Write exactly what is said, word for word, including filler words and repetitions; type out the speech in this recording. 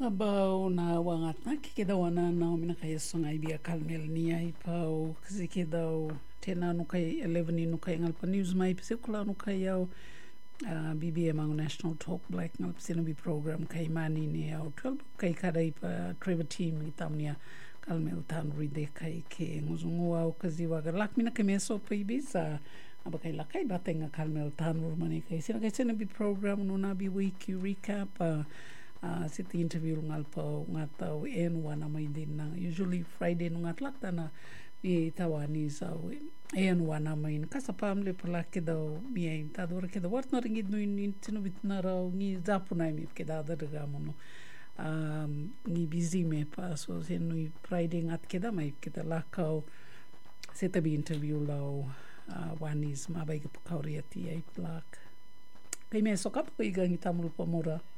Abau na wangat na kikidaw na na mina kaya sungay biya kalmel niya ipaw kasi kidaw tena no kay eleven no kay ngalpa news may pisikula no kayaw uh, B B M ang National Talk Black ngalpa sinabi program kay mani niya twelve kay kaday pa Trevor team itam niya kalmel tan ride kay ke nguzunguaw kasi wagalak mina kay meso pa ibisa aba kay lakay batay nga kalmel tan urmani kay sina kay sinabi program no nabi wiki recap uh, Uh, siti interview ngal pa ngataw en wana may din na usually Friday nung atlak na mi tawani sa en wana may kasapam le palaki daw mi ay tador ke daw wat na ringid no in tinubit na raw ngi zapunay mi ke da daga mo no um ni busy me pa so sen no Friday ngat ke da may kita lakaw sita bi interview law uh, wanis mabay ka pakawriati ay plak kay me sokap ko igang itamul pamura